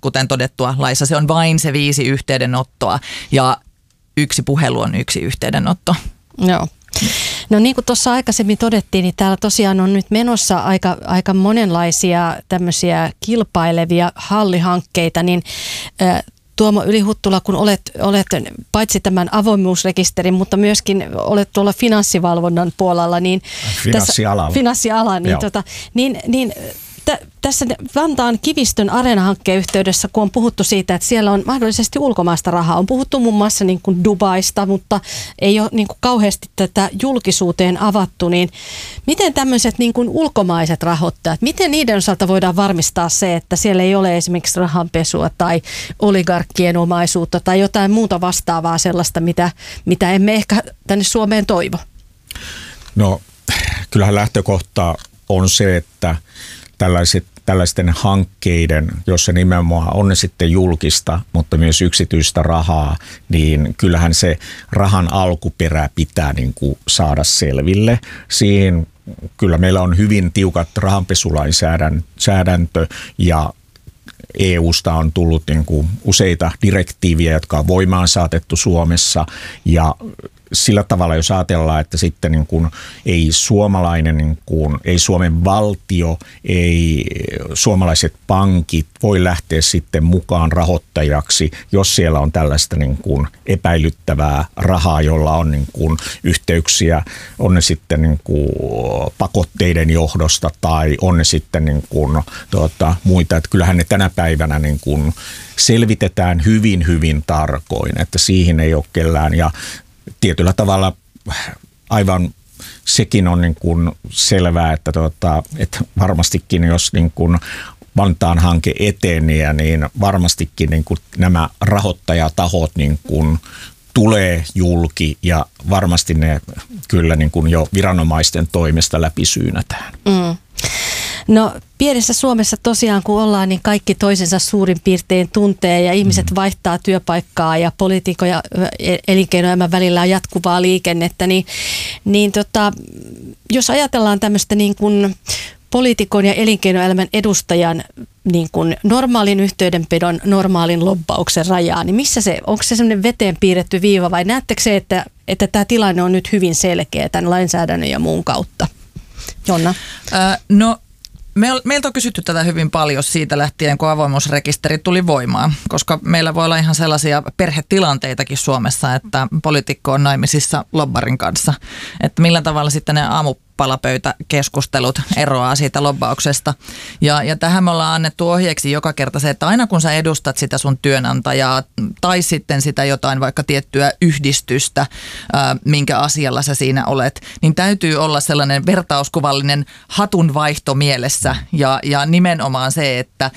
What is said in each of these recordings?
kuten todettua laissa, se on vain se 5 yhteydenottoa ja 1 puhelu on 1 yhteydenotto. Joo. No niin kuin tuossa aikaisemmin todettiin, niin täällä tosiaan on nyt menossa aika monenlaisia tämmöisiä kilpailevia hallihankkeita, niin Tuomo Yli-Huttula, kun olet paitsi tämän avoimuusrekisterin, mutta myöskin olet tuolla finanssivalvonnan puolella, niin finanssiala, niin tässä Vantaan Kivistön Areena-hankkeen yhteydessä, kun on puhuttu siitä, että siellä on mahdollisesti ulkomaista rahaa, on puhuttu muun muassa niin kuin Dubaista, mutta ei ole niin kuin kauheasti tätä julkisuuteen avattu, niin miten tämmöiset niin kuin ulkomaiset rahoittajat, miten niiden osalta voidaan varmistaa se, että siellä ei ole esimerkiksi rahanpesua tai oligarkkien omaisuutta tai jotain muuta vastaavaa sellaista, mitä emme ehkä tänne Suomeen toivo? No, kyllähän lähtökohta on se, että tällaisten hankkeiden, jossa nimenomaan on ne sitten julkista, mutta myös yksityistä rahaa, niin kyllähän se rahan alkuperä pitää niin kuin saada selville. Siihen kyllä meillä on hyvin tiukat rahanpesulainsäädäntö ja EUsta on tullut niin kuin useita direktiivejä, jotka on voimaan saatettu Suomessa ja sillä tavalla, jos ajatellaan, että sitten niin kuin ei suomalainen, niin kuin, ei Suomen valtio, ei suomalaiset pankit voi lähteä sitten mukaan rahoittajaksi, jos siellä on tällaista niin kuin epäilyttävää rahaa, jolla on niin kuin yhteyksiä, on ne sitten niin kuin pakotteiden johdosta tai on ne sitten niin kuin, muita. Että kyllähän ne tänä päivänä niin kuin selvitetään hyvin, hyvin tarkoin, että siihen ei ole kellään ja tietyllä tavalla aivan sekin on niin kuin selvää, että varmastikin jos niin kuin Vantaan hanke etenee, niin varmastikin niin kuin nämä rahoittajatahot niin kuin tulee julki ja varmasti ne kyllä niin kuin jo viranomaisten toimesta läpisyynätään. No pienessä Suomessa tosiaan kun ollaan, niin kaikki toisensa suurin piirtein tuntee ja ihmiset vaihtaa työpaikkaa ja poliitikon ja elinkeinoelämän välillä on jatkuvaa liikennettä, niin jos ajatellaan tämmöistä niin kuin poliitikon ja elinkeinoelämän edustajan niin kuin normaalin yhteydenpidon, normaalin lobbauksen rajaa, niin onko se semmoinen veteen piirretty viiva vai näettekö se, että tämä tilanne on nyt hyvin selkeä tämän lainsäädännön ja muun kautta? Jonna? No meiltä on kysytty tätä hyvin paljon siitä lähtien, kun avoimuusrekisteri tuli voimaan, koska meillä voi olla ihan sellaisia perhetilanteitakin Suomessa, että poliitikko on naimisissa lobbarin kanssa, että millä tavalla sitten ne aamupalapöytäkeskustelut eroaa siitä lobbauksesta. Ja tähän me ollaan annettu ohjeeksi joka kerta se, että aina kun sä edustat sitä sun työnantajaa tai sitten sitä jotain vaikka tiettyä yhdistystä, minkä asialla sä siinä olet, niin täytyy olla sellainen vertauskuvallinen hatunvaihto mielessä ja nimenomaan se, että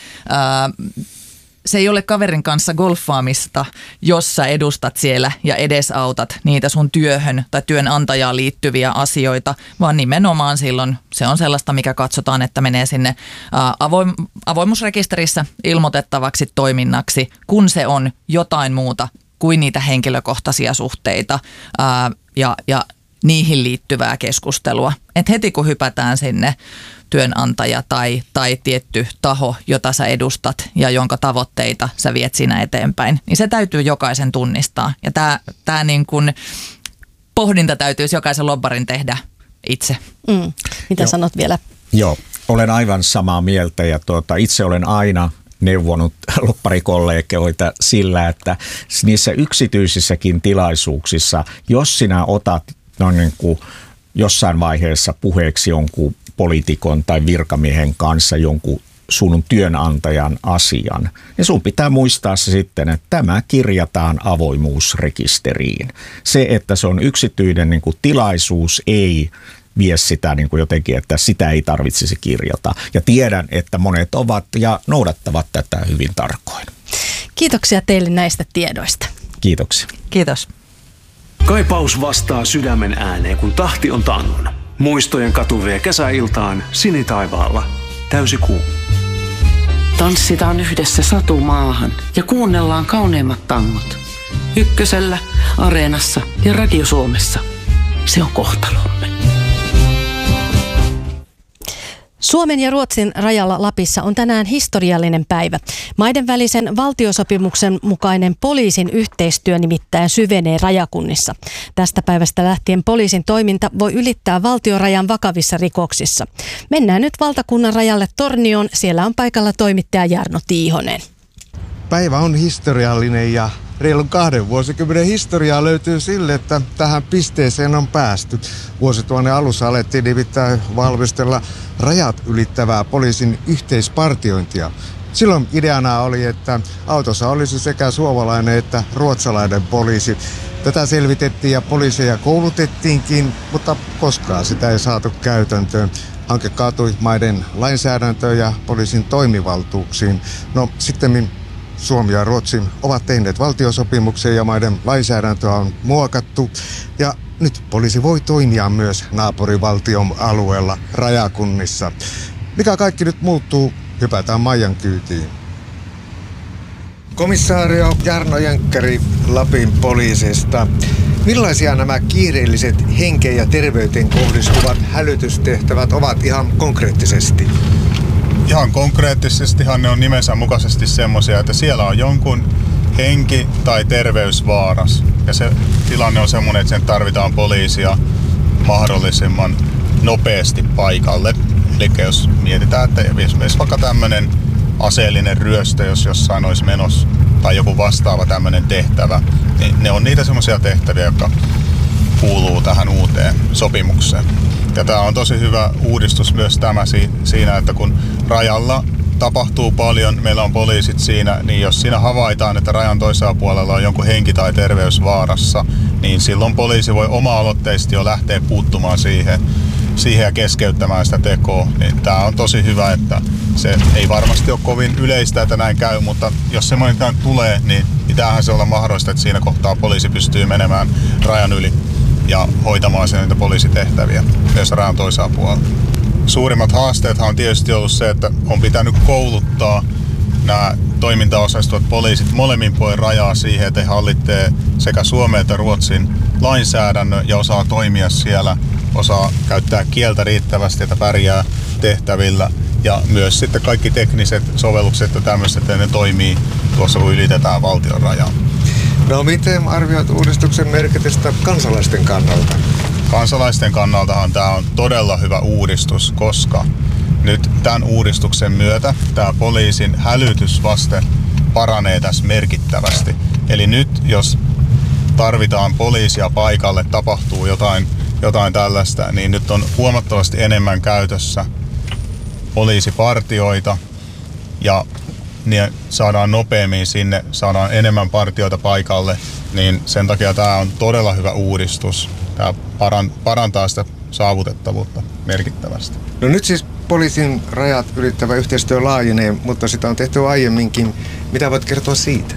se ei ole kaverin kanssa golfaamista, jos sä edustat siellä ja edesautat niitä sun työhön tai työnantajaan liittyviä asioita, vaan nimenomaan silloin se on sellaista, mikä katsotaan, että menee sinne avoimuusrekisterissä ilmoitettavaksi toiminnaksi, kun se on jotain muuta kuin niitä henkilökohtaisia suhteita ja niihin liittyvää keskustelua. Et heti kun hypätään sinne työnantaja tai tietty taho, jota sä edustat ja jonka tavoitteita sä viet siinä eteenpäin, niin se täytyy jokaisen tunnistaa. Ja tämä niin kuin pohdinta täytyisi jokaisen lobbarin tehdä itse. Mitä sanot vielä? Joo, olen aivan samaa mieltä ja itse olen aina neuvonut lobbarikollegoita sillä, että niissä yksityisissäkin tilaisuuksissa, jos sinä otat niin kuin jossain vaiheessa puheeksi jonkun poliitikon tai virkamiehen kanssa jonkun sun työnantajan asian, niin sun pitää muistaa se sitten, että tämä kirjataan avoimuusrekisteriin. Se, että se on yksityinen niin kuin tilaisuus, ei vie sitä niin kuin jotenkin, että sitä ei tarvitsisi kirjata. Ja tiedän, että monet ovat ja noudattavat tätä hyvin tarkoin. Kiitoksia teille näistä tiedoista. Kiitoksia. Kiitos. Kaipaus vastaa sydämen ääneen, kun tahti on tangona. Muistojen katu vie kesäiltaan sinitaivaalla. Täysi kuu. Tanssitaan yhdessä satumaahan ja kuunnellaan kauneimmat tangot. Ykkösellä, Areenassa ja Radio Suomessa. Se on kohtalomme. Suomen ja Ruotsin rajalla Lapissa on tänään historiallinen päivä. Maiden välisen valtiosopimuksen mukainen poliisin yhteistyö nimittäin syvenee rajakunnissa. Tästä päivästä lähtien poliisin toiminta voi ylittää valtionrajan vakavissa rikoksissa. Mennään nyt valtakunnan rajalle Tornioon. Siellä on paikalla toimittaja Jarno Tiihonen. Päivä on historiallinen ja reilun 2 vuosikymmenen historiaa löytyy sille, että tähän pisteeseen on päästy. Vuosituhannen alussa alettiin nimittäin valmistella rajat ylittävää poliisin yhteispartiointia. Silloin ideana oli, että autossa olisi sekä suomalainen että ruotsalainen poliisi. Tätä selvitettiin ja poliiseja koulutettiinkin, mutta koskaan sitä ei saatu käytäntöön. Hanke kaatui maiden lainsäädäntöön ja poliisin toimivaltuuksiin. No sitten Suomi ja Ruotsi ovat tehneet valtiosopimuksen ja maiden lainsäädäntöä on muokattu. Ja nyt poliisi voi toimia myös naapurivaltion alueella rajakunnissa. Mikä kaikki nyt muuttuu? Hypätään Maijan kyytiin. Komissaario Jarno Jönkkari Lapin poliisista. Millaisia nämä kiireelliset henkeen ja terveyteen kohdistuvat hälytystehtävät ovat ihan konkreettisesti? Ihan konkreettisestihan ne on nimensä mukaisesti semmoisia, että siellä on jonkun henki tai terveys vaaras. Ja se tilanne on semmoinen, että sen tarvitaan poliisia mahdollisimman nopeasti paikalle. Eli jos mietitään, että esimerkiksi vaikka tämmöinen aseellinen ryöstö, jos jossain olisi menossa, tai joku vastaava tämmöinen tehtävä, niin ne on niitä semmoisia tehtäviä, jotka kuuluu tähän uuteen sopimukseen. Ja tämä on tosi hyvä uudistus myös tämä siinä, että kun rajalla tapahtuu paljon, meillä on poliisit siinä, niin jos siinä havaitaan, että rajan toisella puolella on jonkun henki tai terveys vaarassa, niin silloin poliisi voi oma-aloitteisesti jo lähteä puuttumaan siihen ja keskeyttämään sitä tekoa. Niin tämä on tosi hyvä, että se ei varmasti ole kovin yleistä, että näin käy, mutta jos semmoinen tulee, niin tämähän se olla mahdollista, että siinä kohtaa poliisi pystyy menemään rajan yli ja hoitamaan sen niitä poliisitehtäviä myös rajan toisella puolella. Suurimmat haasteethan on tietysti ollut se, että on pitänyt kouluttaa nämä toimintaosastuvat poliisit molemmin puolin rajaa siihen, että he hallitsee sekä Suomen että Ruotsin lainsäädännön ja osaa toimia siellä, osaa käyttää kieltä riittävästi, että pärjää tehtävillä. Ja myös sitten kaikki tekniset sovellukset ja tämmöiset, että ne toimii tuossa, kun ylitetään valtion rajaa. No miten arvioit uudistuksen merkitystä kansalaisten kannalta? Kansalaisten kannaltahan tämä on todella hyvä uudistus, koska nyt tämän uudistuksen myötä tämä poliisin hälytysvaste paranee tässä merkittävästi. Eli nyt jos tarvitaan poliisia paikalle, tapahtuu jotain tällaista, niin nyt on huomattavasti enemmän käytössä poliisipartioita ja ne saadaan nopeammin sinne, saadaan enemmän partioita paikalle, niin sen takia tämä on todella hyvä uudistus. Tämä parantaa sitä saavutettavuutta merkittävästi. No nyt siis poliisin rajat ylittävä yhteistyö laajenee, mutta sitä on tehty aiemminkin. Mitä voit kertoa siitä?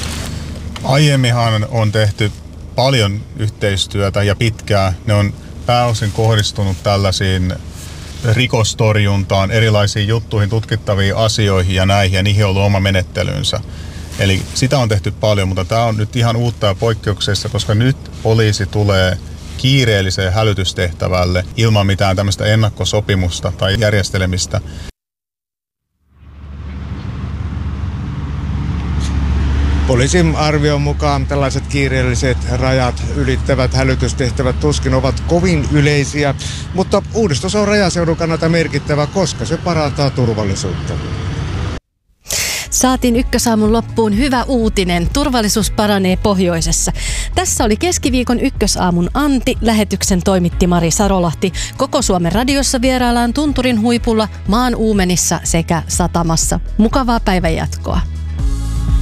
Aiemminhan on tehty paljon yhteistyötä ja pitkään. Ne on pääosin kohdistunut tällaisiin rikostorjuntaan, erilaisiin juttuihin, tutkittaviin asioihin ja näihin, ja niihin on ollut oma menettelynsä. Eli sitä on tehty paljon, mutta tämä on nyt ihan uutta ja poikkeuksessa, koska nyt poliisi tulee kiireelliseen hälytystehtävälle ilman mitään tämmöistä ennakkosopimusta tai järjestelemistä. Poliisin arvion mukaan tällaiset kiireelliset rajat ylittävät hälytystehtävät tuskin ovat kovin yleisiä, mutta uudistus on rajaseudun kannalta merkittävä, koska se parantaa turvallisuutta. Saatiin Ykkösaamun loppuun hyvä uutinen. Turvallisuus paranee pohjoisessa. Tässä oli keskiviikon Ykkösaamun Antti. Lähetyksen toimitti Mari Sarolahti. Koko Suomen radiossa vieraillaan Tunturin huipulla, maan uumenissa sekä satamassa. Mukavaa päivänjatkoa.